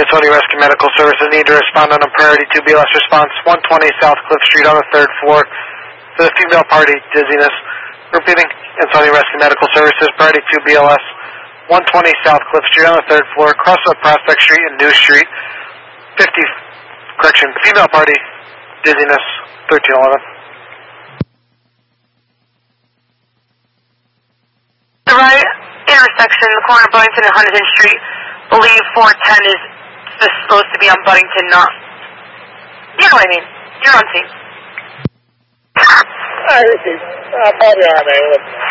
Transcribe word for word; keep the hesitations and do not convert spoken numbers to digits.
Antonio Rescue Medical Services need to respond on a priority two B L S response, one twenty South Cliff Street on the third floor for the female party dizziness. Repeating, Antonio Rescue Medical Services, priority two B L S, one twenty South Cliff Street on the third floor, crossroad Prospect Street and New Street, fifty, correction, female party dizziness, thirteen eleven. The right intersection, the corner of Buddington and Huntington Street, believe four ten is supposed to be on Buddington, not... You know what I mean. You're on scene. I received. Uh, call the R M A.